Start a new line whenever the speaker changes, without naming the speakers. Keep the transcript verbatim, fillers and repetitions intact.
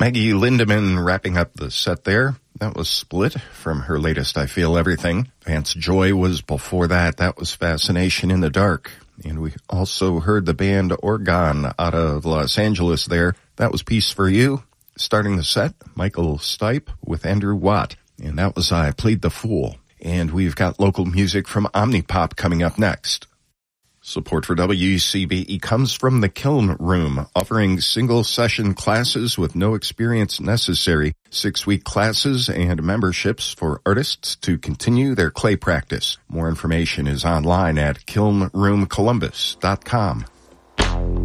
Maggie Lindemann wrapping up the set there. That was Split from her latest I Feel Everything. Vance Joy was before that. That was Fascination in the Dark. And we also heard the band Organ out of Los Angeles there. That was Peace for You. Starting the set, Michael Stipe with Andrew Watt. And that was I Played the Fool. And we've got local music from Omnipop coming up next. Support for W C B E comes from the Kiln Room, offering single-session classes with no experience necessary, six-week classes and memberships for artists to continue their clay practice. More information is online at kiln room columbus dot com.